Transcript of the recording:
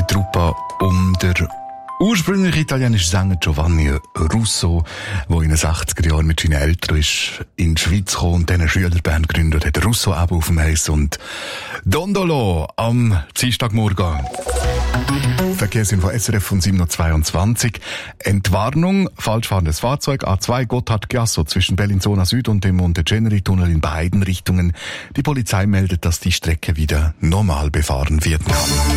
Truppe um der ursprüngliche italienische Sänger Giovanni Russo, der in den 60er Jahren mit seinen Eltern in die Schweiz kam und dann eine Schülerband gegründet hat, Russo-Abo auf dem Eis und Dondolo am Dienstagmorgen. Verkehrsinfo SRF von 7.22 Uhr. Entwarnung, falsch fahrendes Fahrzeug, A2 Gotthard-Giasso zwischen Bellinzona Süd und dem Monte-Ceneri-Tunnel in beiden Richtungen. Die Polizei meldet, dass die Strecke wieder normal befahren werden kann.